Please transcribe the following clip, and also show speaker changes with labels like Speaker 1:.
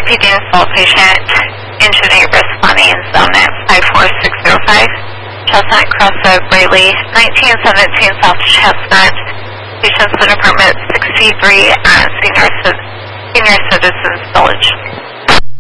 Speaker 1: repeating full patient intubate responding zone at 54605. Chestnut Cross Road, Braley, 1917 South Chestnut. Patients in apartment 63 at Senior Citizens Village.